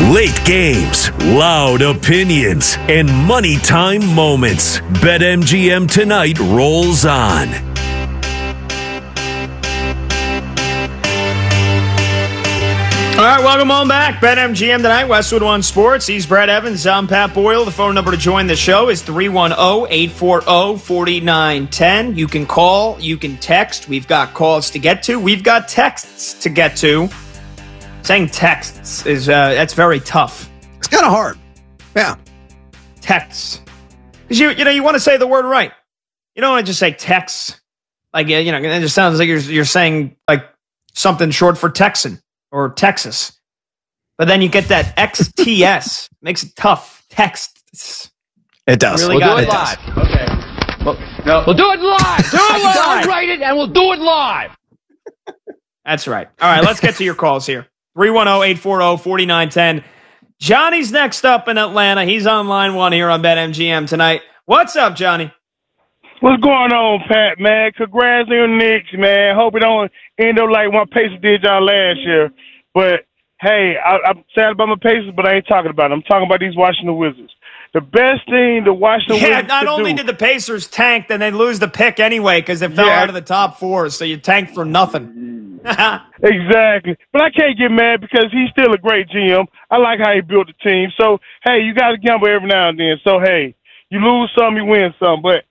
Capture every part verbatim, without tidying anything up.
Late games, loud opinions, and money time moments. BetMGM Tonight rolls on. All right, welcome on back. BetMGM Tonight, Westwood One Sports. He's Brett Evans. I'm Pat Boyle. The phone number to join the show is three one zero, eight four zero, four nine one zero. You can call, you can text. We've got calls to get to. We've got texts to get to. Saying texts is, uh, that's very tough. It's kind of hard. Yeah. Texts. Because you, you know, you want to say the word right. You don't want to just say texts. Like, you know, it just sounds like you're, you're saying like something short for Texan or Texas. But then you get that X T S. Makes it tough. Texts. It does. Really we'll got do it, it live. Okay. Well, no. We'll do it live. Do it live. Write it and we'll do it live. That's right. All right, let's get to your calls here. three one zero, eight four zero, four nine one zero. Johnny's next up in Atlanta. He's on line one here on BetMGM tonight. What's up, Johnny? What's going on, Pat, man? Congrats on your Knicks, man. Hope it don't end up like my Pacers did y'all last year. But, hey, I, I'm sad about my Pacers, but I ain't talking about it. I'm talking about these Washington Wizards. The best thing the Washington Yeah, Wizards not only do, did the Pacers tank, then they lose the pick anyway because they fell Yeah. out of the top four, so you tanked for nothing. Exactly. But I can't get mad because he's still a great G M. I like how he built the team. So, hey, you got to gamble every now and then. So, hey, you lose some, you win some. But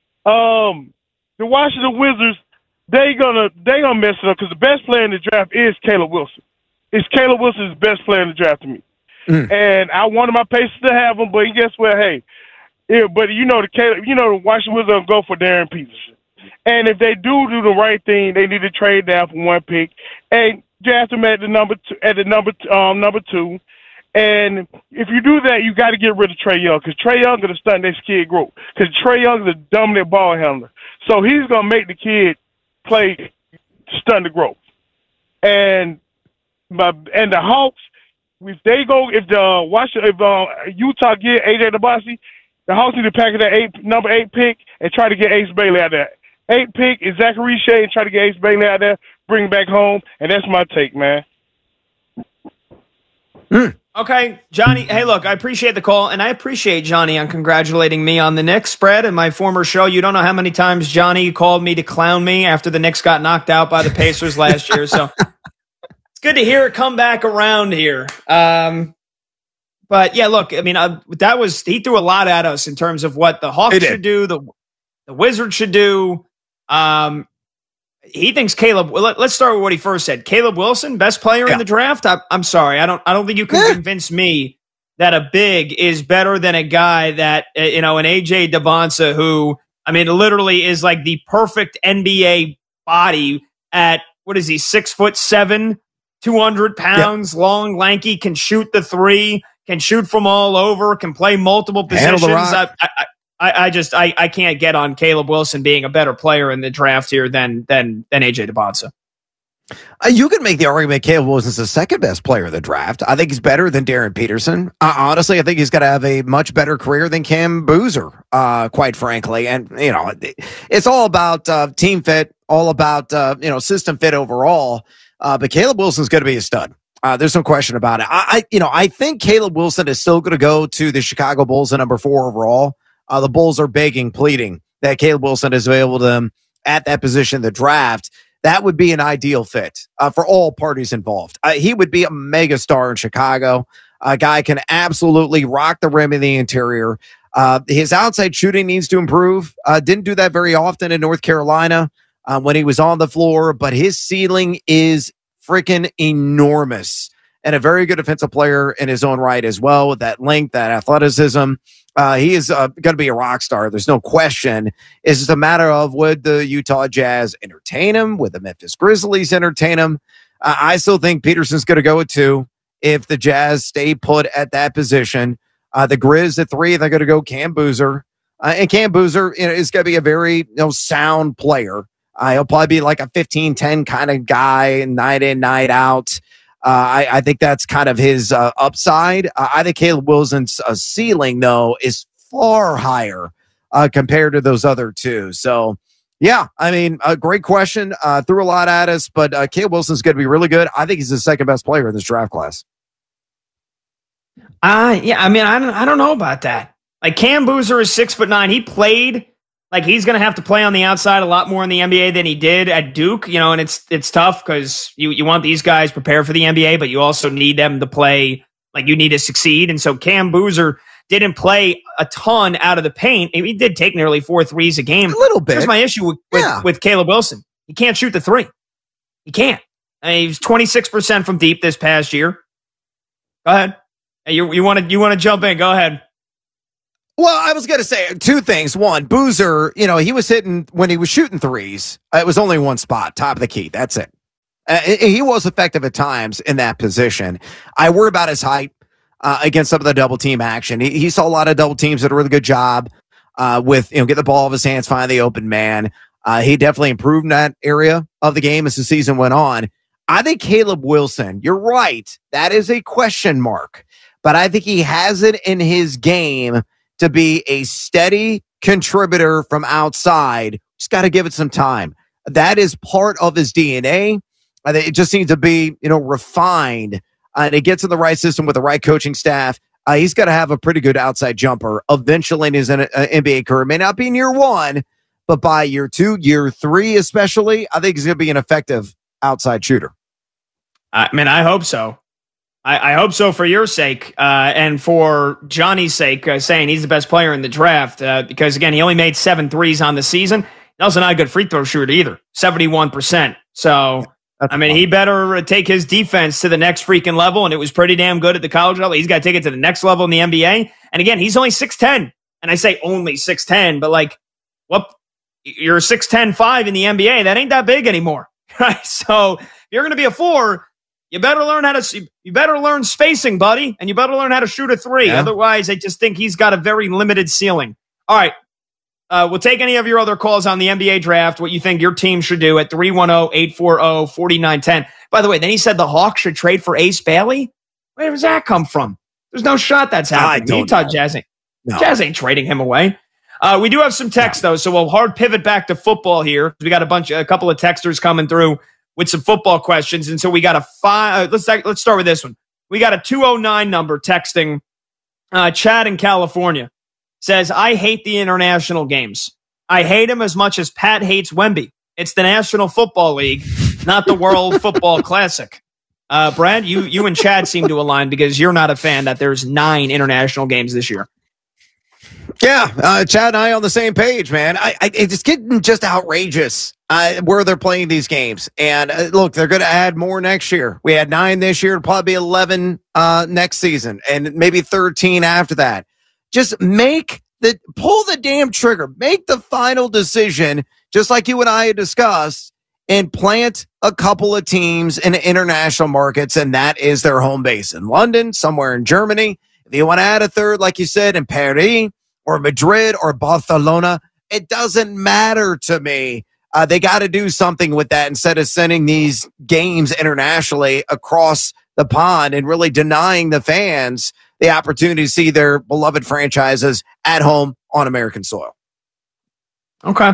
um, the Washington Wizards, they gonna they gonna mess it up because the best player in the draft is Caleb Wilson. It's Caleb Wilson's best player in the draft to me. Mm. And I wanted my Pacers to have him, but guess what? Hey, yeah, but you know the Caleb, you know the Washington Wizards gonna go for Darren Peterson. And if they do do the right thing, they need to trade down for one pick and draft him at the number two, at the number um number two. And if you do that, you got to get rid of Trae Young because Trae Young is going to stunt this kid growth because Trae Young is a dominant ball handler. So he's going to make the kid play stunt the growth. And my, and the Hawks, if they go, if the Washington, if uh, Utah get A J DeBosi, the Hawks need to pack that eight number eight pick and try to get Ace Bailey out there. Eight pick is Zachary Shea and try to get Ace Bailey out there, bring him back home, and that's my take, man. Mm. Okay, Johnny, hey, look, I appreciate the call, and I appreciate Johnny on congratulating me on the Knicks spread in my former show. You don't know how many times Johnny called me to clown me after the Knicks got knocked out by the Pacers last year, so it's good to hear it come back around here. Um, but, yeah, look, I mean, uh, that was he threw a lot at us in terms of what the Hawks should do, the, the Wizards should do. Um He thinks Caleb. Well, let, let's start with what he first said. Caleb Wilson, best player yeah. in the draft. I, I'm sorry, I don't. I don't think you can yeah. convince me that a big is better than a guy that uh, you know an A J DeBonsa, who I mean, literally is like the perfect N B A body at what is he? Six foot seven, two hundred pounds, yeah. long, lanky, can shoot the three, can shoot from all over, can play multiple positions. I, I, I, I just I, I can't get on Caleb Wilson being a better player in the draft here than than than A J DeBonsa. Uh, you can make the argument Caleb Wilson's the second best player in the draft. I think he's better than Darren Peterson. Uh, honestly, I think he's going to have a much better career than Cam Boozer, uh, quite frankly. And, you know, it, it's all about uh, team fit, all about, uh, you know, system fit overall. Uh, but Caleb Wilson's going to be a stud. Uh, there's no question about it. I, I, you know, I think Caleb Wilson is still going to go to the Chicago Bulls at number four overall. Uh, the Bulls are begging, pleading that Caleb Wilson is available to them at that position in the draft. That would be an ideal fit uh, for all parties involved. Uh, he would be a mega star in Chicago. A guy can absolutely rock the rim in the interior. Uh, his outside shooting needs to improve. Uh, didn't do that very often in North Carolina uh, when he was on the floor, but his ceiling is freaking enormous and a very good defensive player in his own right as well with that length, that athleticism. Uh, he is uh, going to be a rock star. There's no question. It's just a matter of would the Utah Jazz entertain him? Would the Memphis Grizzlies entertain him? Uh, I still think Peterson's going to go at two if the Jazz stay put at that position. Uh, the Grizz at three, they're going to go Cam Boozer. Uh, and Cam Boozer you know, is going to be a very you know sound player. Uh, he'll probably be like a fifteen ten kind of guy, night in, night out. Uh, I, I think that's kind of his uh, upside. Uh, I think Caleb Wilson's uh, ceiling, though, is far higher uh, compared to those other two. So, yeah, I mean, a great question. Uh, threw a lot at us, but uh, Caleb Wilson's going to be really good. I think he's the second best player in this draft class. Uh, yeah, I mean, I don't, I don't know about that. Like Cam Boozer is six foot nine. He played like he's going to have to play on the outside a lot more in the N B A than he did at Duke. You know, and it's it's tough because you you want these guys prepared for the N B A, but you also need them to play like you need to succeed. And so Cam Boozer didn't play a ton out of the paint. He did take nearly four threes a game. A little bit. Here's my issue with, with, Yeah. with Caleb Wilson. He can't shoot the three. He can't. I mean, he was twenty-six percent from deep this past year. Go ahead. Hey, you you want to you want to jump in? Go ahead. Well, I was going to say two things. One, Boozer, you know, he was hitting when he was shooting threes. Uh, it was only one spot, top of the key. That's it. Uh, he was effective at times in that position. I worry about his height uh, against some of the double team action. He, he saw a lot of double teams that did a really good job uh, with, you know, get the ball off his hands, find the open man. Uh, he definitely improved in that area of the game as the season went on. I think Caleb Wilson, you're right. That is a question mark, but I think he has it in his game to be a steady contributor from outside. Just got to give it some time. That is part of his D N A. I think it just needs to be, you know, refined. Uh, and it gets in the right system with the right coaching staff. Uh, he's got to have a pretty good outside jumper eventually in his uh, N B A career. It may not be in year one, but by year two, year three especially, I think he's going to be an effective outside shooter. I mean, I hope so. I, I hope so for your sake uh, and for Johnny's sake, uh, saying he's the best player in the draft uh, because, again, he only made seven threes on the season. He's also not a good free throw shooter either, seventy-one percent. So, That's I mean, fun. He better take his defense to the next freaking level, and it was pretty damn good at the college level. He's got to take it to the next level in the N B A. And, again, he's only six ten. And I say only six ten, but, like, what? You're six ten five in the N B A. That ain't that big anymore, right? So, if you're going to be a four, you better learn how to you better learn spacing, buddy, and you better learn how to shoot a three. Yeah. Otherwise, I just think he's got a very limited ceiling. All right. Uh, we'll take any of your other calls on the N B A draft, what you think your team should do at three one zero, eight four zero, four nine one zero. By the way, then he said the Hawks should trade for Ace Bailey. Where does that come from? There's no shot that's happening. Utah Jazz ain't, no. Jazz ain't trading him away. Uh, we do have some text, no. though, so we'll hard pivot back to football here. We got a bunch, a couple of texters coming through with some football questions. And so we got a five. Uh, let's let's start with this one. We got a two oh nine number texting. Uh, Chad in California says, I hate the international games. I hate them as much as Pat hates Wemby. It's the National Football League, not the World Football Classic. Uh, Brad, you you and Chad seem to align because you're not a fan that there's nine international games this year. Yeah, uh, Chad and I on the same page, man. I, I it's getting just outrageous uh, where they're playing these games. And uh, look, they're going to add more next year. We had nine this year, it'll probably be eleven uh, next season, and maybe thirteen after that. Just make the pull the damn trigger, make the final decision, just like you and I had discussed, and plant a couple of teams in international markets, and that is their home base in London, somewhere in Germany. If you want to add a third, like you said, in Paris, or Madrid, or Barcelona, it doesn't matter to me. Uh, they got to do something with that instead of sending these games internationally across the pond and really denying the fans the opportunity to see their beloved franchises at home on American soil. Okay.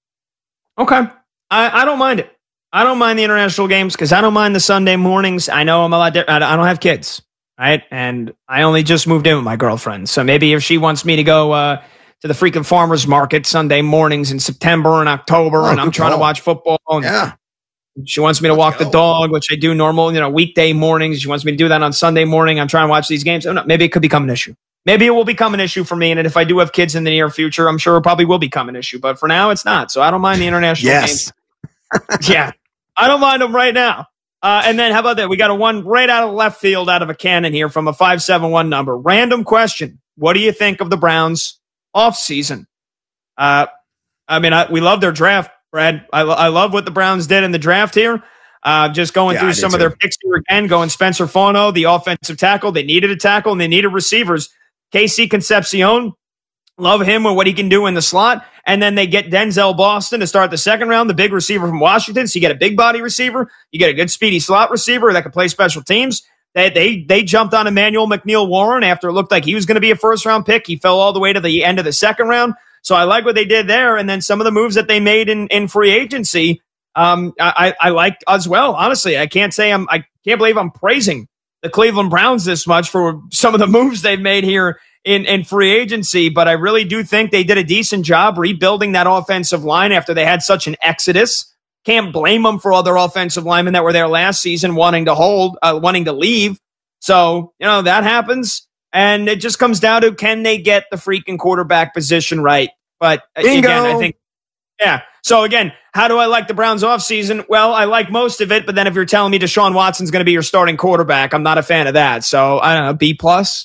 Okay. I, I don't mind it. I don't mind the international games because I don't mind the Sunday mornings. I know I'm a lot different. I don't have kids. Right. And I only just moved in with my girlfriend. So maybe if she wants me to go uh, to the freaking farmer's market Sunday mornings in September and October, oh, and I'm trying call. to watch football. And yeah. She wants me to Let's walk go. the dog, which I do normal, you know, weekday mornings. She wants me to do that on Sunday morning. I'm trying to watch these games. I don't know, maybe it could become an issue. Maybe it will become an issue for me. And if I do have kids in the near future, I'm sure it probably will become an issue. But for now, it's not. So I don't mind the international yes. games. Yeah. I don't mind them right now. Uh, and then how about that? We got a one right out of left field out of a cannon here from a five seven one number. Random question. What do you think of the Browns offseason? Uh, I mean, I, we love their draft, Brad. I, I love what the Browns did in the draft here. Uh, just going yeah, through some too. of their picks here again, going Spencer Fano, the offensive tackle. They needed a tackle and they needed receivers. Casey Concepcion, love him and what he can do in the slot. And then they get Denzel Boston to start the second round, the big receiver from Washington. So you get a big body receiver. You get a good speedy slot receiver that can play special teams. They they, they jumped on Emmanuel McNeil-Warren after it looked like he was going to be a first-round pick. He fell all the way to the end of the second round. So I like what they did there. And then some of the moves that they made in, in free agency, um, I, I like as well. Honestly, I can't say I'm – I can't believe I'm praising the Cleveland Browns this much for some of the moves they've made here in, in free agency, but I really do think they did a decent job rebuilding that offensive line after they had such an exodus. Can't blame them for other offensive linemen that were there last season wanting to hold, uh, wanting to leave. So, you know, that happens. And it just comes down to, can they get the freaking quarterback position right? But Bingo. again, I think, yeah. So again, how do I like the Browns offseason? Well, I like most of it, but then if you're telling me Deshaun Watson's going to be your starting quarterback, I'm not a fan of that. So I don't know, B plus.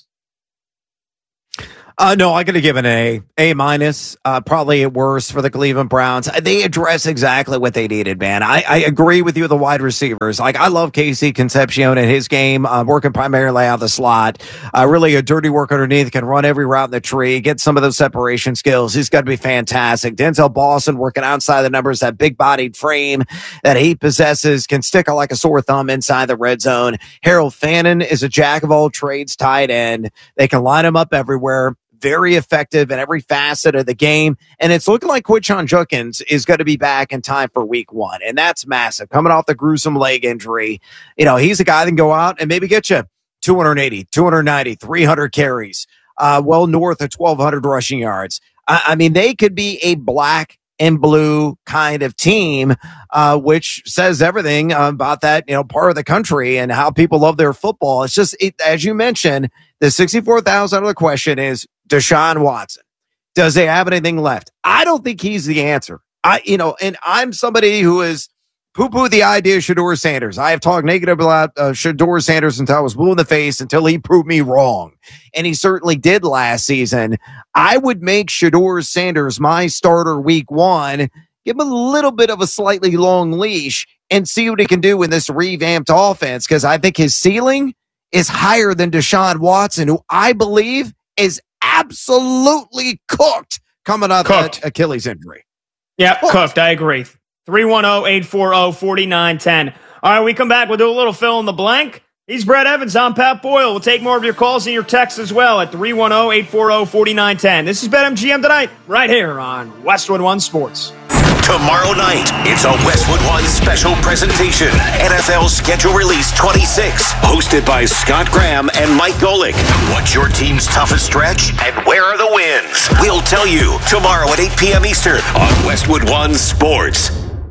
Uh, no, I'm going to give an A, A minus, uh, probably at worst for the Cleveland Browns. They address exactly what they needed, man. I, I agree with you, the wide receivers. Like, I love Casey Concepcion in his game, uh, working primarily out of the slot. Uh, really a dirty work underneath, can run every route in the tree, get some of those separation skills. He's got to be fantastic. Denzel Boston working outside the numbers, that big-bodied frame that he possesses, can stick like a sore thumb inside the red zone. Harold Fannin is a jack-of-all-trades tight end. They can line him up everywhere. Very effective in every facet of the game. And it's looking like Quinshon Judkins is going to be back in time for week one. And that's massive. Coming off the gruesome leg injury, you know, he's a guy that can go out and maybe get you two eighty, two ninety, three hundred carries, uh, well north of twelve hundred rushing yards. I, I mean, they could be a black and blue kind of team, uh, which says everything about that, you know, part of the country and how people love their football. It's just, it, as you mentioned, the sixty-four thousand dollars question is Deshaun Watson. Does they have anything left? I don't think he's the answer. I, you know, and I'm somebody who is poo-poo the idea of Shedeur Sanders. I have talked negative about uh, Shedeur Sanders until I was blue in the face until he proved me wrong. And he certainly did last season. I would make Shedeur Sanders my starter week one, give him a little bit of a slightly long leash and see what he can do in this revamped offense. Because I think his ceiling is higher than Deshaun Watson, who I believe is absolutely cooked coming out of that Achilles injury. Yeah, cooked. cooked. I agree. three one zero, eight four zero, four nine one zero. All right, we come back. We'll do a little fill in the blank. He's Brett Evans. I'm Pat Boyle. We'll take more of your calls and your texts as well at three one zero, eight four zero, four nine one zero. This is BetMGM Tonight, right here on Westwood One Sports. Tomorrow night, it's a Westwood One special presentation. N F L Schedule Release twenty-six, hosted by Scott Graham and Mike Golick. What's your team's toughest stretch, and where are the wins? We'll tell you tomorrow at eight p.m. Eastern on Westwood One Sports.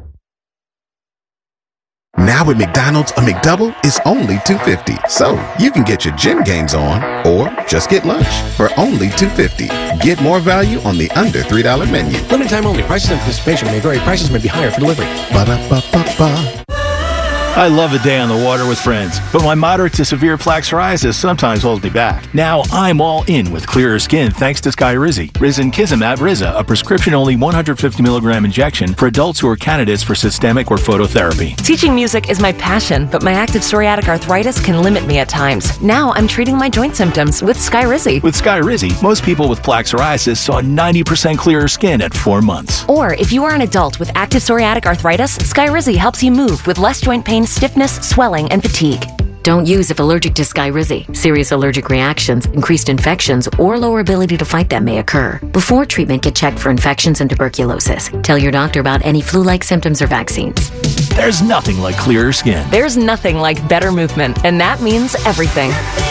Now at McDonald's, a McDouble is only two dollars and fifty cents. So you can get your gym gains on or just get lunch for only two dollars and fifty cents. Get more value on the under three dollar menu. Limited time only. Prices and participation may vary. Prices may be higher for delivery. Ba-da-ba-ba-ba. I love a day on the water with friends, but my moderate to severe plaque psoriasis sometimes holds me back. Now I'm all in with clearer skin thanks to Skyrizi. Risankizumab Riza, a prescription-only one hundred fifty milligram injection for adults who are candidates for systemic or phototherapy. Teaching music is my passion, but my active psoriatic arthritis can limit me at times. Now I'm treating my joint symptoms with Skyrizi. With Skyrizi, most people with plaque psoriasis saw ninety percent clearer skin at four months. Or if you are an adult with active psoriatic arthritis, Skyrizi helps you move with less joint pain, stiffness, swelling, and fatigue. Don't use if allergic to Skyrizi. Serious allergic reactions, increased infections, or lower ability to fight them may occur. Before treatment, get checked for infections and tuberculosis. Tell your doctor about any flu-like symptoms or vaccines. There's nothing like clearer skin. There's nothing like better movement, and that means everything.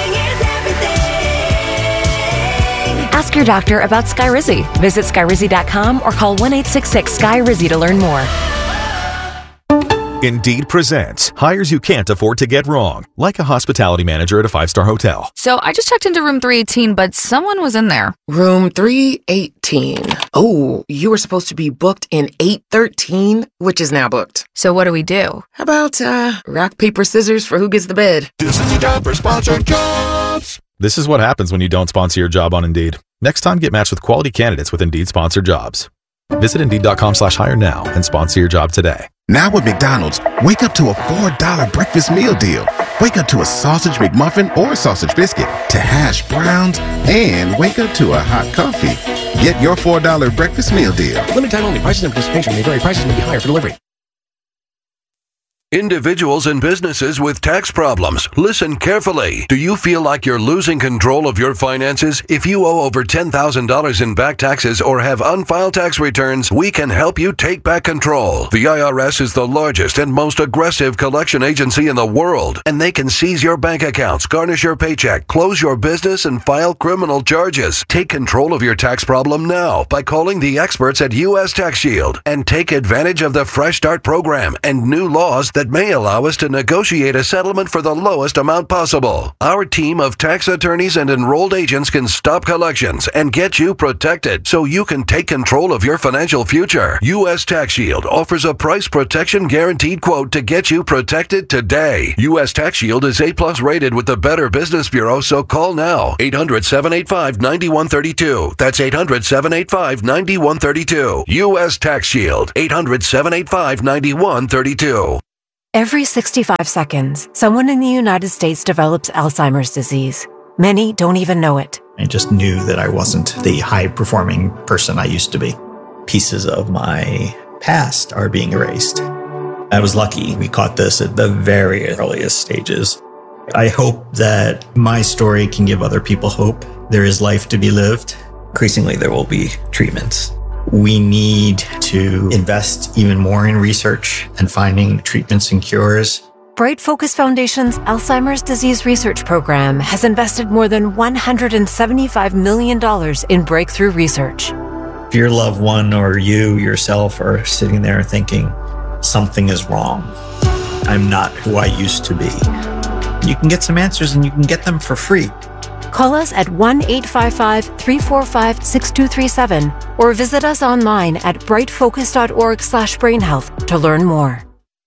Ask your doctor about Skyrizi. Visit Skyrizi dot com or call one eight six six S K Y R I Z I to learn more. Indeed presents hires you can't afford to get wrong, like a hospitality manager at a five-star hotel. So I just checked into room three eighteen, but someone was in there. Room three eighteen. Oh, you were supposed to be booked in eight thirteen, which is now booked. So what do we do? How about uh, rock, paper, scissors for who gets the bed? This is the time for sponsored jobs. This is what happens when you don't sponsor your job on Indeed. Next time, get matched with quality candidates with Indeed sponsored jobs. Visit Indeed.com slash hire now and sponsor your job today. Now at McDonald's, wake up to a four dollar breakfast meal deal. Wake up to a sausage McMuffin or sausage biscuit, to hash browns, and wake up to a hot coffee. Get your four dollar breakfast meal deal. Limited time only. Prices and participation may vary. Prices may be higher for delivery. Individuals and businesses with tax problems, listen carefully. Do you feel like you're losing control of your finances? If you owe over ten thousand dollars in back taxes or have unfiled tax returns, we can help you take back control. The I R S is the largest and most aggressive collection agency in the world, and they can seize your bank accounts, garnish your paycheck, close your business, and file criminal charges. Take control of your tax problem now by calling the experts at U S Tax Shield and take advantage of the Fresh Start program and new laws that may allow us to negotiate a settlement for the lowest amount possible. Our team of tax attorneys and enrolled agents can stop collections and get you protected so you can take control of your financial future. U S Tax Shield offers a price protection guaranteed quote to get you protected today. U S Tax Shield is A plus rated with the Better Business Bureau, so call now. eight hundred, seven eight five, nine one three two. That's eight hundred, seven eight five, nine one three two. U S Tax Shield. eight hundred, seven eight five, nine one three two. Every sixty-five seconds, someone in the United States develops Alzheimer's disease. Many don't even know it. I just knew that I wasn't the high-performing person I used to be. Pieces of my past are being erased. I was lucky we caught this at the very earliest stages. I hope that my story can give other people hope. There is life to be lived. Increasingly, there will be treatments. We need to invest even more in research and finding treatments and cures. Bright Focus Foundation's Alzheimer's Disease Research Program has invested more than one hundred seventy-five million dollars in breakthrough research. If your loved one or you yourself are sitting there thinking, something is wrong, I'm not who I used to be, you can get some answers and you can get them for free. Call us at one eight five five, three four five, six two three seven or visit us online at brightfocus.org slash brainhealth to learn more.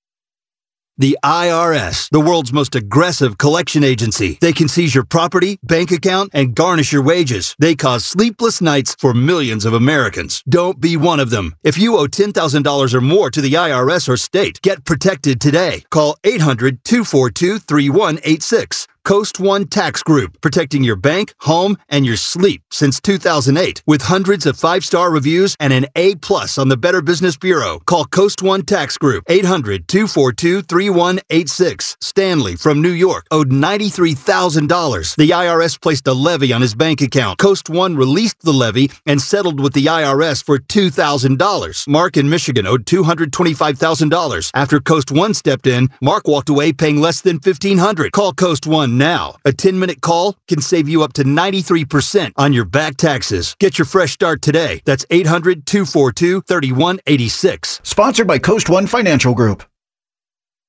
The I R S, the world's most aggressive collection agency. They can seize your property, bank account, and garnish your wages. They cause sleepless nights for millions of Americans. Don't be one of them. If you owe ten thousand dollars or more to the I R S or state, get protected today. Call eight hundred, two four two, three one eight six. Coast One Tax Group, protecting your bank, home, and your sleep since two thousand eight. With hundreds of five-star reviews and an A plus on the Better Business Bureau. Call Coast One Tax Group, eight hundred, two four two, three one eight six. Stanley from New York owed ninety-three thousand dollars. The I R S placed a levy on his bank account. Coast One released the levy and settled with the I R S for two thousand dollars. Mark in Michigan owed two hundred twenty-five thousand dollars. After Coast One stepped in, Mark walked away paying less than fifteen hundred dollars. Call Coast One now. A ten-minute call can save you up to ninety-three percent on your back taxes. Get your fresh start today. That's eight hundred, two four two, three one eight six. Sponsored by Coast One Financial Group.